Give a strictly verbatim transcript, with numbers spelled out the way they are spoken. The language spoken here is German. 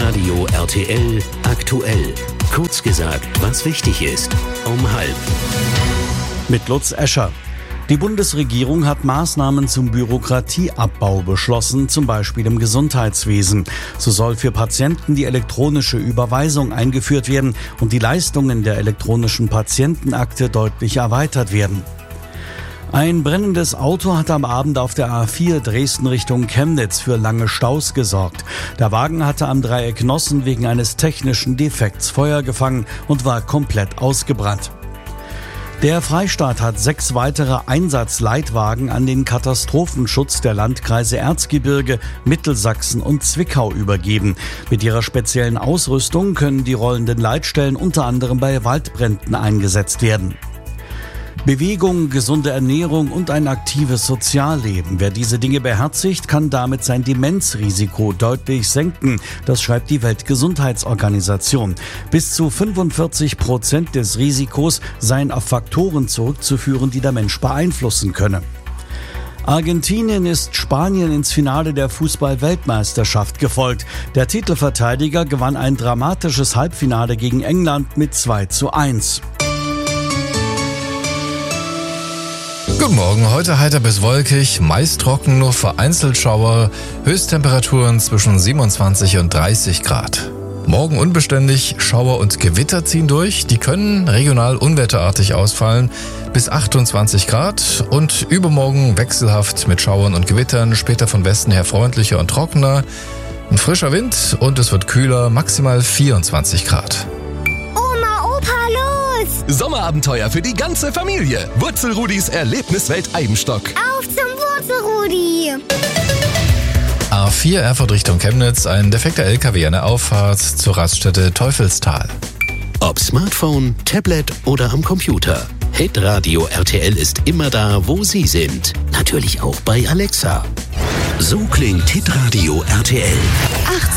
Hitradio R T L aktuell. Kurz gesagt, was wichtig ist. Um halb. Mit Lutz Escher. Die Bundesregierung hat Maßnahmen zum Bürokratieabbau beschlossen, zum Beispiel im Gesundheitswesen. So soll für Patienten die elektronische Überweisung eingeführt werden und die Leistungen der elektronischen Patientenakte deutlich erweitert werden. Ein brennendes Auto hat am Abend auf der A vier Dresden Richtung Chemnitz für lange Staus gesorgt. Der Wagen hatte am Dreieck Nossen wegen eines technischen Defekts Feuer gefangen und war komplett ausgebrannt. Der Freistaat hat sechs weitere Einsatzleitwagen an den Katastrophenschutz der Landkreise Erzgebirge, Mittelsachsen und Zwickau übergeben. Mit ihrer speziellen Ausrüstung können die rollenden Leitstellen unter anderem bei Waldbränden eingesetzt werden. Bewegung, gesunde Ernährung und ein aktives Sozialleben. Wer diese Dinge beherzigt, kann damit sein Demenzrisiko deutlich senken. Das schreibt die Weltgesundheitsorganisation. Bis zu fünfundvierzig Prozent des Risikos seien auf Faktoren zurückzuführen, die der Mensch beeinflussen könne. Argentinien ist Spanien ins Finale der Fußball-Weltmeisterschaft gefolgt. Der Titelverteidiger gewann ein dramatisches Halbfinale gegen England mit zwei zu eins. Guten Morgen, heute heiter bis wolkig, meist trocken, nur vereinzelt Schauer, Höchsttemperaturen zwischen siebenundzwanzig und dreißig Grad. Morgen unbeständig, Schauer und Gewitter ziehen durch, die können regional unwetterartig ausfallen, bis achtundzwanzig Grad und übermorgen wechselhaft mit Schauern und Gewittern, später von Westen her freundlicher und trockener, ein frischer Wind und es wird kühler, maximal vierundzwanzig Grad. Sommerabenteuer für die ganze Familie. Wurzelrudis Erlebniswelt Eibenstock. Auf zum Wurzelrudi! A vier Erfurt Richtung Chemnitz, ein defekter L K W an der Auffahrt zur Raststätte Teufelstal. Ob Smartphone, Tablet oder am Computer. Hitradio R T L ist immer da, wo Sie sind. Natürlich auch bei Alexa. So klingt Hitradio R T L.